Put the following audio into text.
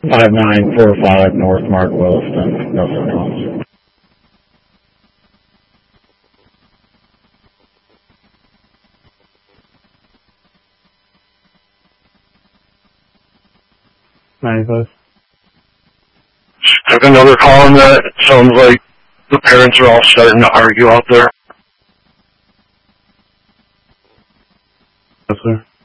5945 North Mark Williston, no signals. Took another call on that. It sounds like the parents are all starting to argue out there. Yes, sir.